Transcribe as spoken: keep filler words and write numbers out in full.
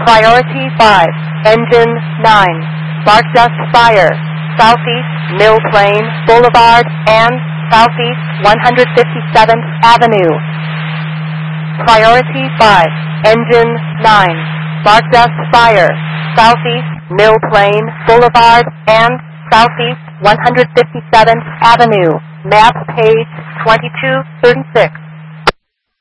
Priority five, Engine nine, Spark Dust Fire, Southeast Mill Plain Boulevard and Southeast one hundred fifty-seventh Avenue. Priority five, Engine nine, Spark Dust Fire, Southeast Mill Plain Boulevard and Southeast one hundred fifty-seventh Avenue. Map page twenty-two thirty-six.